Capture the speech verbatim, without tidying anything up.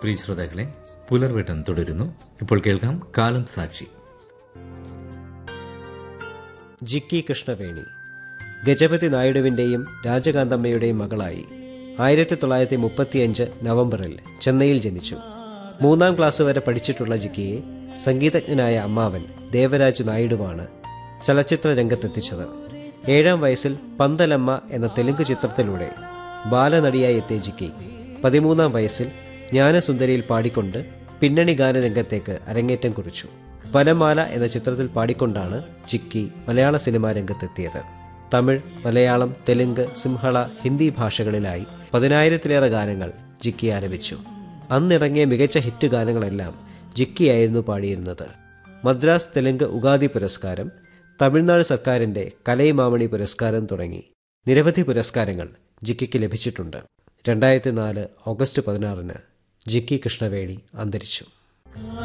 പ്രിയ ശ്രോതാക്കളെ, പുലർവെട്ടം തുടരുന്നു. ഇപ്പോൾ കേൾക്കാം കാലം സാക്ഷി. ജിക്കി കൃഷ്ണവേണി ഗജപതി നായിഡുവിൻ്റെയും രാജകാന്തമ്മയുടെയും മകളായി ആയിരത്തി തൊള്ളായിരത്തി മുപ്പത്തിയഞ്ച് നവംബറിൽ ചെന്നൈയിൽ ജനിച്ചു. മൂന്നാം ക്ലാസ് വരെ പഠിച്ചിട്ടുള്ള ജിക്കിയെ സംഗീതജ്ഞനായ അമ്മാവൻ ദേവരാജ് നായിഡുവാണ് ചലച്ചിത്ര രംഗത്തെത്തിച്ചത്. ഏഴാം വയസ്സിൽ പന്തലമ്മ എന്ന തെലുങ്ക് ചിത്രത്തിലൂടെ ബാലനടിയായി എത്തിയ ജിക്കി പതിമൂന്നാം വയസ്സിൽ ജ്ഞാനസുന്ദരിയിൽ പാടിക്കൊണ്ട് പിന്നണി ഗാനരംഗത്തേക്ക് അരങ്ങേറ്റം കുറിച്ചു. വനമാല എന്ന ചിത്രത്തിൽ പാടിക്കൊണ്ടാണ് ജിക്കി മലയാള സിനിമാ രംഗത്തെത്തിയത്. തമിഴ്, മലയാളം, തെലുങ്ക്, സിംഹള, ഹിന്ദി ഭാഷകളിലായി പതിനായിരത്തിലേറെ ഗാനങ്ങൾ ജിക്കി ആലപിച്ചു. അന്നിറങ്ങിയ മികച്ച ഹിറ്റ് ഗാനങ്ങളെല്ലാം ജിക്കിയായിരുന്നു പാടിയിരുന്നത്. മദ്രാസ് തെലുങ്ക് ഉഗാദി പുരസ്കാരം, തമിഴ്നാട് സർക്കാരിൻ്റെ കലൈമാമണി പുരസ്കാരം തുടങ്ങി നിരവധി പുരസ്കാരങ്ങൾ ജിക്കിക്ക് ലഭിച്ചിട്ടുണ്ട്. രണ്ടായിരത്തി നാല് ഓഗസ്റ്റ് പതിനാറിന് ജിക്കി കൃഷ്ണവേണി അന്തരിച്ചു.